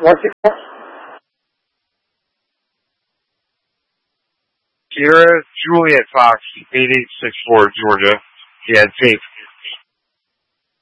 What's it called? Sierra Juliet Fox, 8864, Georgia. He had tape.